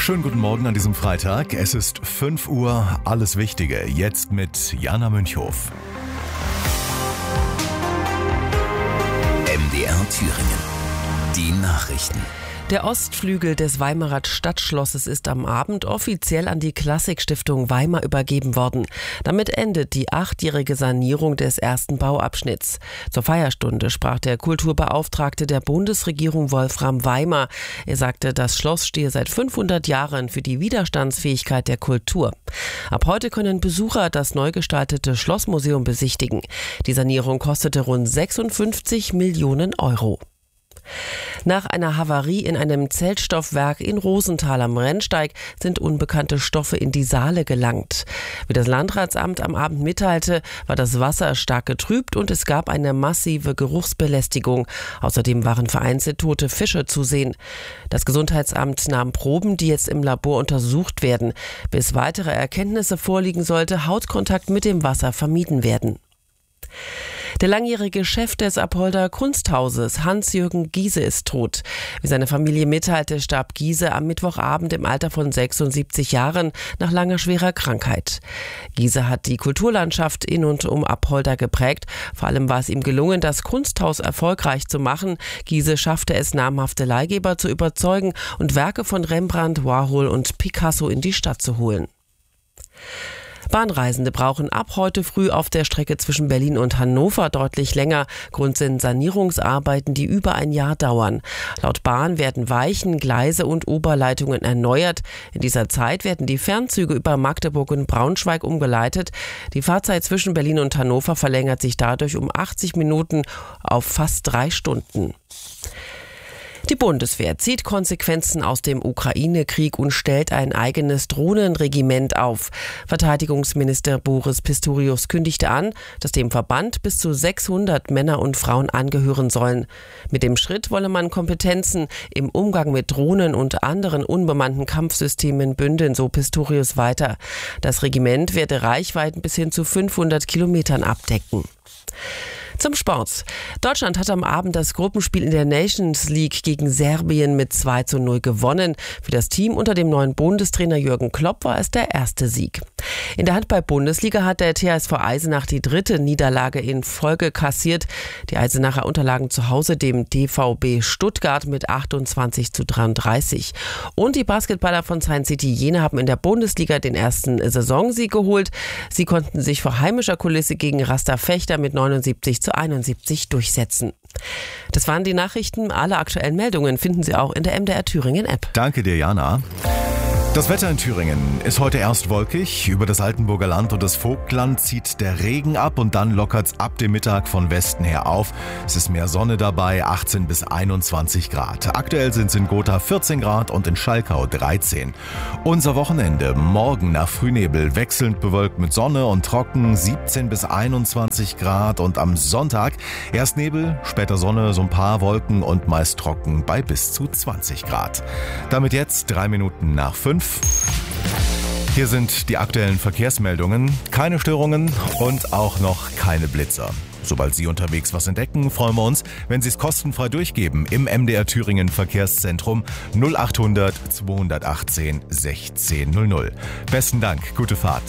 Schönen guten Morgen an diesem Freitag. Es ist 5 Uhr, alles Wichtige. Jetzt mit Jana Münchhof. MDR Thüringen. Die Nachrichten. Der Ostflügel des Weimarer Stadtschlosses ist am Abend offiziell an die Klassikstiftung Weimar übergeben worden. Damit endet die 8-jährige Sanierung des ersten Bauabschnitts. Zur Feierstunde sprach der Kulturbeauftragte der Bundesregierung Wolfram Weimar. Er sagte, das Schloss stehe seit 500 Jahren für die Widerstandsfähigkeit der Kultur. Ab heute können Besucher das neu gestaltete Schlossmuseum besichtigen. Die Sanierung kostete rund 56 Millionen Euro. Nach einer Havarie in einem Zeltstoffwerk in Rosenthal am Rennsteig sind unbekannte Stoffe in die Saale gelangt. Wie das Landratsamt am Abend mitteilte, war das Wasser stark getrübt und es gab eine massive Geruchsbelästigung. Außerdem waren vereinzelt tote Fische zu sehen. Das Gesundheitsamt nahm Proben, die jetzt im Labor untersucht werden. Bis weitere Erkenntnisse vorliegen, sollte Hautkontakt mit dem Wasser vermieden werden. Der langjährige Chef des Apolder Kunsthauses, Hans-Jürgen Giese, ist tot. Wie seine Familie mitteilte, starb Giese am Mittwochabend im Alter von 76 Jahren nach langer schwerer Krankheit. Giese hat die Kulturlandschaft in und um Apolder geprägt. Vor allem war es ihm gelungen, das Kunsthaus erfolgreich zu machen. Giese schaffte es, namhafte Leihgeber zu überzeugen und Werke von Rembrandt, Warhol und Picasso in die Stadt zu holen. Bahnreisende brauchen ab heute früh auf der Strecke zwischen Berlin und Hannover deutlich länger. Grund sind Sanierungsarbeiten, die über ein Jahr dauern. Laut Bahn werden Weichen, Gleise und Oberleitungen erneuert. In dieser Zeit werden die Fernzüge über Magdeburg und Braunschweig umgeleitet. Die Fahrzeit zwischen Berlin und Hannover verlängert sich dadurch um 80 Minuten auf fast 3 Stunden. Die Bundeswehr zieht Konsequenzen aus dem Ukraine-Krieg und stellt ein eigenes Drohnenregiment auf. Verteidigungsminister Boris Pistorius kündigte an, dass dem Verband bis zu 600 Männer und Frauen angehören sollen. Mit dem Schritt wolle man Kompetenzen im Umgang mit Drohnen und anderen unbemannten Kampfsystemen bündeln, so Pistorius weiter. Das Regiment werde Reichweiten bis hin zu 500 Kilometern abdecken. Zum Sport. Deutschland hat am Abend das Gruppenspiel in der Nations League gegen Serbien mit 2:0 gewonnen. Für das Team unter dem neuen Bundestrainer Jürgen Klopp war es der erste Sieg. In der Handball-Bundesliga hat der TSV Eisenach die 3. Niederlage in Folge kassiert. Die Eisenacher unterlagen zu Hause dem DVB Stuttgart mit 28:33. Und die Basketballer von Science City Jena haben in der Bundesliga den ersten Saisonsieg geholt. Sie konnten sich vor heimischer Kulisse gegen Raster Fechter mit 79:71 durchsetzen. Das waren die Nachrichten. Alle aktuellen Meldungen finden Sie auch in der MDR Thüringen App. Danke dir, Jana. Das Wetter in Thüringen ist heute erst wolkig. Über das Altenburger Land und das Vogtland zieht der Regen ab und dann lockert's ab dem Mittag von Westen her auf. Es ist mehr Sonne dabei, 18 bis 21 Grad. Aktuell sind es in Gotha 14 Grad und in Schalkau 13. Unser Wochenende morgen nach Frühnebel wechselnd bewölkt mit Sonne und trocken 17 bis 21 Grad und am Sonntag erst Nebel, später Sonne, so ein paar Wolken und meist trocken bei bis zu 20 Grad. Damit jetzt 3 Minuten nach 5. Hier sind die aktuellen Verkehrsmeldungen. Keine Störungen und auch noch keine Blitzer. Sobald Sie unterwegs was entdecken, freuen wir uns, wenn Sie es kostenfrei durchgeben im MDR Thüringen Verkehrszentrum 0800 218 1600. Besten Dank, gute Fahrt.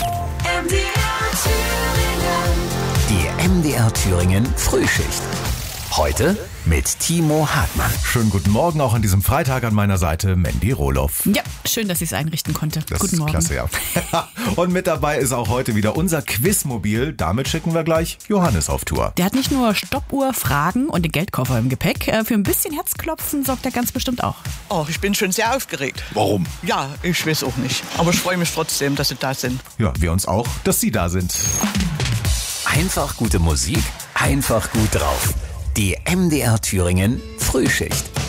Die MDR Thüringen Frühschicht. Heute mit Timo Hartmann. Schönen guten Morgen auch an diesem Freitag an meiner Seite Mandy Rohloff. Ja, schön, dass ich es einrichten konnte. Das Guten ist Morgen. Klasse, ja. Und mit dabei ist auch heute wieder unser Quizmobil. Damit schicken wir gleich Johannes auf Tour. Der hat nicht nur Stoppuhr, Fragen und den Geldkoffer im Gepäck. Für ein bisschen Herzklopfen sorgt er ganz bestimmt auch. Oh, ich bin schon sehr aufgeregt. Warum? Ja, ich weiß auch nicht. Aber ich freue mich trotzdem, dass Sie da sind. Ja, wir uns auch, dass Sie da sind. Einfach gute Musik, einfach gut drauf. Die MDR Thüringen Frühschicht.